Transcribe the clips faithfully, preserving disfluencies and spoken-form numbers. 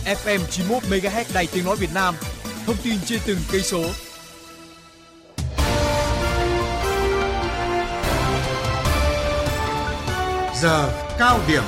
ép em chín mươi mốt mê ga héc Đài Tiếng nói Việt Nam. Thông tin trên từng cây số. Giờ cao điểm.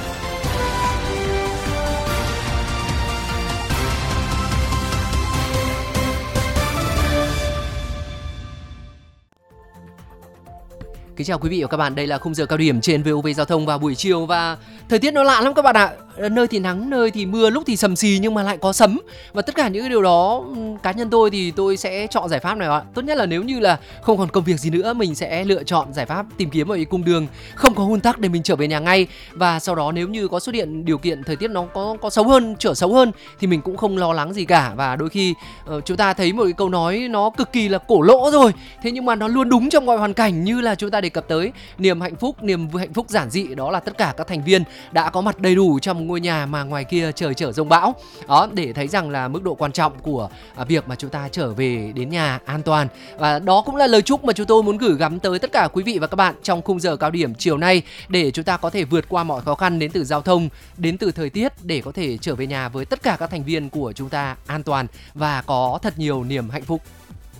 Kính chào quý vị và các bạn, đây là khung giờ cao điểm trên vê o vê Giao thông vào buổi chiều và thời tiết nó lạ lắm các bạn ạ. Nơi thì nắng, nơi thì mưa, lúc thì sầm xì nhưng mà lại có sấm. Và tất cả những cái điều đó, cá nhân tôi thì tôi sẽ chọn giải pháp này ạ. Tốt nhất là nếu như là không còn công việc gì nữa, mình sẽ lựa chọn giải pháp tìm kiếm ở cái cung đường không có hun tắc để mình trở về nhà ngay. Và sau đó nếu như có xuất hiện điều kiện thời tiết nó có có xấu hơn, trở xấu hơn thì mình cũng không lo lắng gì cả. Và đôi khi uh, chúng ta thấy một cái câu nói nó cực kỳ là cổ lỗ rồi, thế nhưng mà nó luôn đúng trong mọi hoàn cảnh, như là chúng ta đề cập tới niềm hạnh phúc, niềm hạnh phúc giản dị, đó là tất cả các thành viên đã có mặt đầy đủ trong ngôi nhà mà ngoài kia trời trở giông bão. Đó, để thấy rằng là mức độ quan trọng của à, việc mà chúng ta trở về đến nhà an toàn. Và đó cũng là lời chúc mà chúng tôi muốn gửi gắm tới tất cả quý vị và các bạn trong khung giờ cao điểm chiều nay, để chúng ta có thể vượt qua mọi khó khăn đến từ giao thông, đến từ thời tiết, để có thể trở về nhà với tất cả các thành viên của chúng ta an toàn và có thật nhiều niềm hạnh phúc.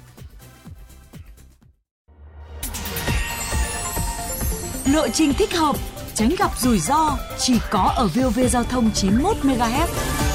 Lộ trình thích hợp, tránh gặp rủi ro chỉ có ở vê o vê Giao thông chín mươi mốt mê ga héc.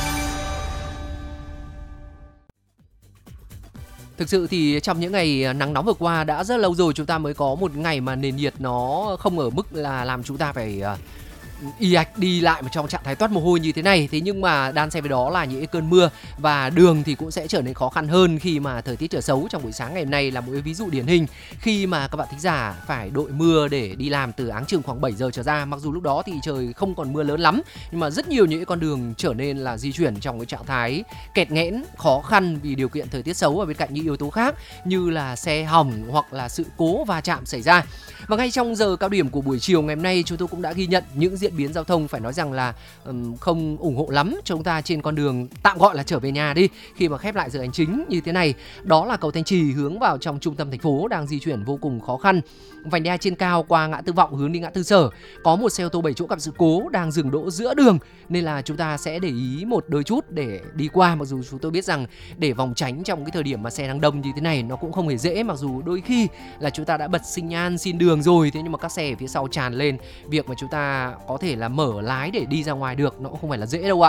Thực sự thì trong những ngày nắng nóng vừa qua đã rất lâu rồi chúng ta mới có một ngày mà nền nhiệt nó không ở mức là làm chúng ta phải y ạch đi lại mà trong trạng thái toát mồ hôi như thế này. Thế nhưng mà đan xen với đó là những cơn mưa và đường thì cũng sẽ trở nên khó khăn hơn khi mà thời tiết trở xấu. Trong buổi sáng ngày hôm nay là một ví dụ điển hình khi mà các bạn thính giả phải đội mưa để đi làm từ áng chừng khoảng bảy giờ trở ra. Mặc dù lúc đó thì trời không còn mưa lớn lắm, nhưng mà rất nhiều những con đường trở nên là di chuyển trong cái trạng thái kẹt nghẽn, khó khăn vì điều kiện thời tiết xấu, và bên cạnh những yếu tố khác như là xe hỏng hoặc là sự cố va chạm xảy ra. Và ngay trong giờ cao điểm của buổi chiều ngày hôm nay, chúng tôi cũng đã ghi nhận những diễn biến giao thông phải nói rằng là um, không ủng hộ lắm cho chúng ta trên con đường tạm gọi là trở về nhà đi, khi mà khép lại giờ hành chính như thế này. Đó là cầu Thanh Trì hướng vào trong trung tâm thành phố đang di chuyển vô cùng khó khăn. Vành đai trên cao qua ngã Tư Vọng hướng đi ngã Tư Sở có một xe ô tô bảy chỗ gặp sự cố đang dừng đỗ giữa đường, nên là chúng ta sẽ để ý một đôi chút để đi qua. Mặc dù chúng tôi biết rằng để vòng tránh trong cái thời điểm mà xe đang đông như thế này nó cũng không hề dễ, mặc dù đôi khi là chúng ta đã bật xi nhan xin đường rồi, thế nhưng mà các xe ở phía sau tràn lên, việc mà chúng ta có thể là mở lái để đi ra ngoài được nó cũng không phải là dễ đâu ạ.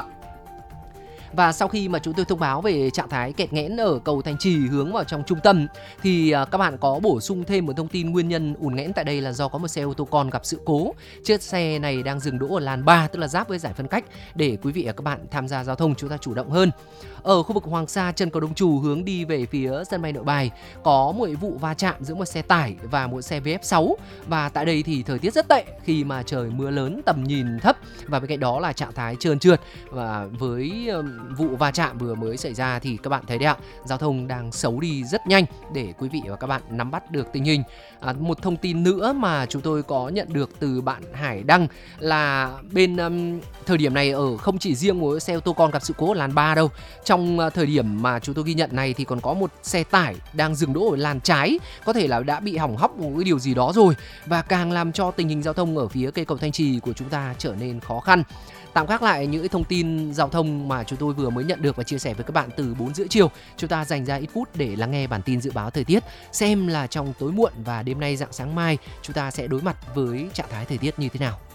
Và sau khi mà chúng tôi thông báo về trạng thái kẹt nghẽn ở cầu Thanh Trì hướng vào trong trung tâm thì các bạn có bổ sung thêm một thông tin nguyên nhân ùn nghẽn tại đây là do có một xe ô tô con gặp sự cố. Chiếc xe này đang dừng đỗ ở làn ba, tức là giáp với giải phân cách, để quý vị và các bạn tham gia giao thông chúng ta chủ động hơn. Ở khu vực Hoàng Sa chân cầu Đông Trù hướng đi về phía sân bay Nội Bài có một vụ va chạm giữa một xe tải và một xe vê ép sáu, và tại đây thì thời tiết rất tệ khi mà trời mưa lớn, tầm nhìn thấp, và bên cạnh đó là trạng thái trơn trượt. Và với vụ va chạm vừa mới xảy ra thì các bạn thấy đấy ạ, giao thông đang xấu đi rất nhanh để quý vị và các bạn nắm bắt được tình hình. À, một thông tin nữa mà chúng tôi có nhận được từ bạn Hải Đăng là bên um, thời điểm này ở không chỉ riêng một xe ô tô con gặp sự cố ở làn ba đâu. Trong uh, thời điểm mà chúng tôi ghi nhận này thì còn có một xe tải đang dừng đỗ ở làn trái, có thể là đã bị hỏng hóc một cái điều gì đó rồi, và càng làm cho tình hình giao thông ở phía cây cầu Thanh Trì của chúng ta trở nên khó khăn. Tạm gác lại những thông tin giao thông mà chúng tôi vừa mới nhận được và chia sẻ với các bạn từ bốn rưỡi chiều. Chúng ta dành ra ít phút để lắng nghe bản tin dự báo thời tiết, xem là trong tối muộn và đêm nay rạng sáng mai chúng ta sẽ đối mặt với trạng thái thời tiết như thế nào.